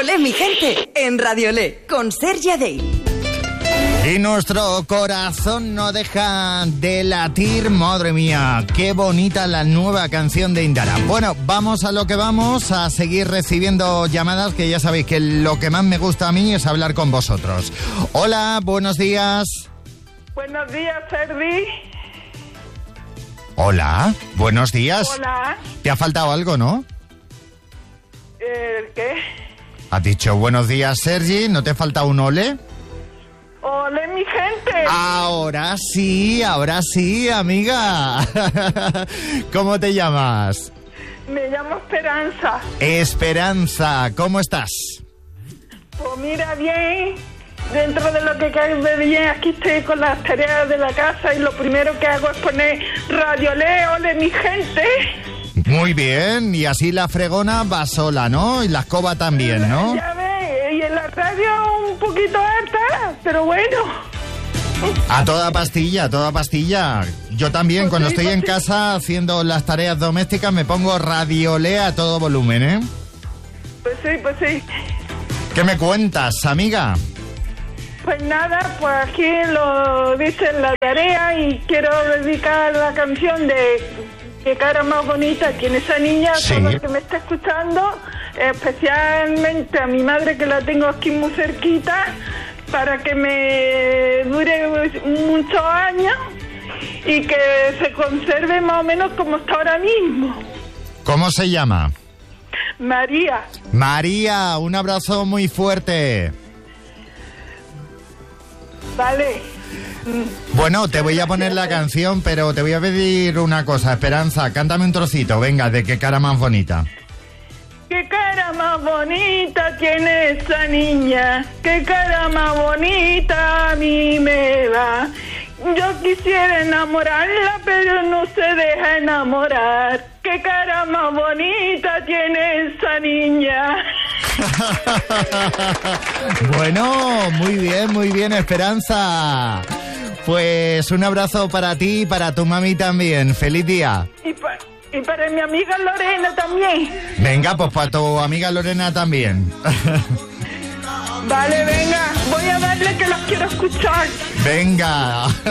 Olé, mi gente, en Radio Olé, con Sergia Day. Y nuestro corazón no deja de latir. Madre mía, qué bonita la nueva canción de Indara. Bueno, vamos a lo que vamos, a seguir recibiendo llamadas, que ya sabéis que lo que más me gusta a mí es hablar con vosotros. Hola, buenos días. Buenos días, Sergi. Hola, buenos días. Hola. ¿Te ha faltado algo, no? ¿Qué? Has dicho buenos días, Sergi, ¿no te falta un ole? ¡Ole, mi gente! Ahora sí, amiga. ¿Cómo te llamas? Me llamo Esperanza. Esperanza, ¿cómo estás? Pues mira, bien. Dentro de lo que cabe bien, aquí estoy con las tareas de la casa y lo primero que hago es poner Radio Olé, ole, mi gente. Muy bien, y así la fregona va sola, ¿no? Y la escoba también, ¿no? Ya ves, y en la radio un poquito alta, pero bueno. A toda pastilla, a toda pastilla. Yo también, cuando estoy en casa haciendo las tareas domésticas, me pongo Radio Olé a todo volumen, ¿eh? Pues sí. ¿Qué me cuentas, amiga? Pues nada, pues aquí lo dice en la tarea y quiero dedicar la canción de Qué cara más bonita tiene esa niña, sí. Todo el que me está escuchando, especialmente a mi madre que la tengo aquí muy cerquita, para que me dure muchos años y que se conserve más o menos como está ahora mismo. ¿Cómo se llama? María. María, un abrazo muy fuerte. Vale. Bueno, te voy a poner la canción, pero te voy a pedir una cosa, Esperanza, cántame un trocito, venga, de Qué cara más bonita. Qué cara más bonita tiene esa niña, qué cara más bonita a mí me va. Yo quisiera enamorarla, pero no se deja enamorar. Qué cara más bonita tiene esa niña. Bueno, muy bien, Esperanza. Pues un abrazo para ti y para tu mami también. ¡Feliz día! Y para mi amiga Lorena también. Venga, pues para tu amiga Lorena también. Vale, venga, voy a darle que los quiero escuchar. Venga.